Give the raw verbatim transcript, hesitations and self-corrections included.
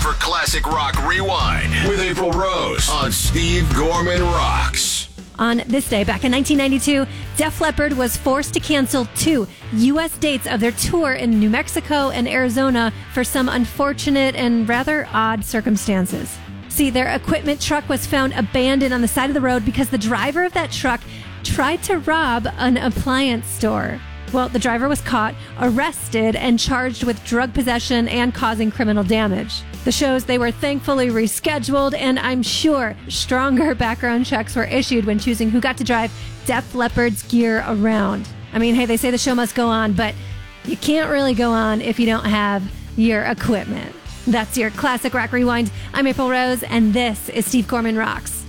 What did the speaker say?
for Classic Rock Rewind with April Rose on Steve Gorman Rocks. On this day, back in nineteen ninety-two, Def Leppard was forced to cancel two U S dates of their tour in New Mexico and Arizona for some unfortunate and rather odd circumstances. See, their equipment truck was found abandoned on the side of the road because the driver of that truck tried to rob an appliance store. Well, the driver was caught, arrested, and charged with drug possession and causing criminal damage. The shows, they were thankfully rescheduled, and I'm sure stronger background checks were issued when choosing who got to drive Def Leppard's gear around. I mean, hey, they say the show must go on, but you can't really go on if you don't have your equipment. That's your Classic Rock Rewind. I'm April Rose, and this is Steve Gorman Rocks.